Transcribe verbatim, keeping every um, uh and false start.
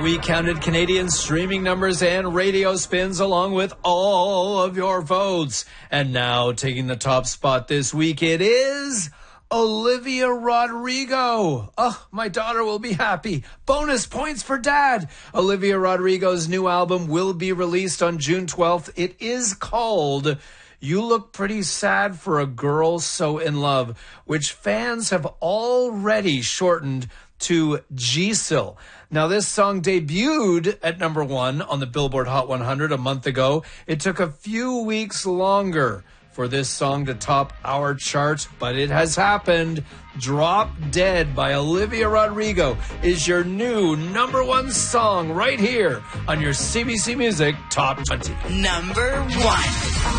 we counted Canadian streaming numbers and radio spins along with all of your votes. And now taking the top spot this week, it is Olivia Rodrigo. Oh, my daughter will be happy. Bonus points for Dad. Olivia Rodrigo's new album will be released on June twelfth. It is called You Look Pretty Sad for a Girl So in Love, which fans have already shortened to G S I L. Now, this song debuted at number one on the Billboard Hot one hundred a month ago. It took a few weeks longer for this song to top our chart, but it has happened. Drop Dead by Olivia Rodrigo is your new number one song right here on your C B C Music Top twenty. Number one.